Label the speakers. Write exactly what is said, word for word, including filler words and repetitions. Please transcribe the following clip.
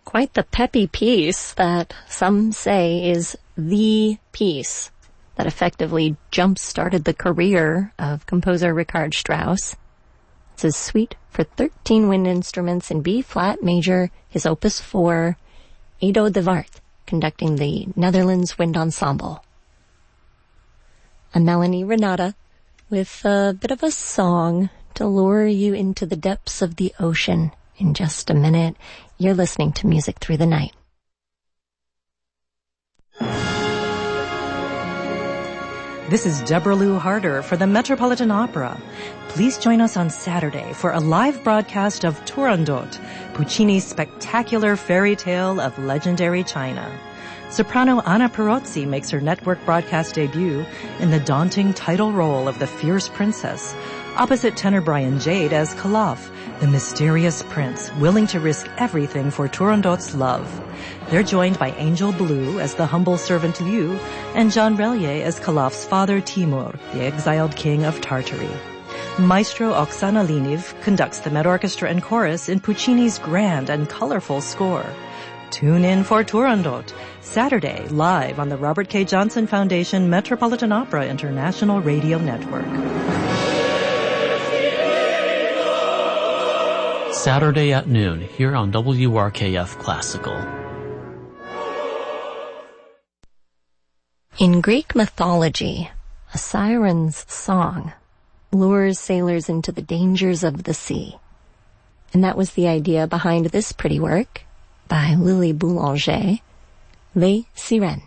Speaker 1: quite the peppy piece that some say is the piece that effectively jump-started the career of composer Richard Strauss. It's his suite for thirteen wind instruments in B-flat major, his opus four, Edo de Wart, conducting the Netherlands Wind Ensemble. I'm Melanie Renata with a bit of a song to lure you into the depths of the ocean. In just a minute, you're listening to Music Through the Night.
Speaker 2: This is Deborah Lou Harder for the Metropolitan Opera. Please join us on Saturday for a live broadcast of Turandot, Puccini's spectacular fairy tale of legendary China. Soprano Anna Perozzi makes her network broadcast debut in the daunting title role of the fierce princess, opposite tenor Brian Jade as Calaf, the mysterious prince willing to risk everything for Turandot's love. They're joined by Angel Blue as the humble servant Liu and Jean Relier as Calaf's father Timur, the exiled king of Tartary. Maestro Oksana Liniv conducts the Met Orchestra and Chorus in Puccini's grand and colorful score. Tune in for Turandot, Saturday, live on the Robert K. Johnson Foundation Metropolitan Opera International Radio Network.
Speaker 3: Saturday at noon, here on W R K F Classical.
Speaker 1: In Greek mythology, a siren's song lures sailors into the dangers of the sea. And that was the idea behind this pretty work by Lily Boulanger, Les Sirènes.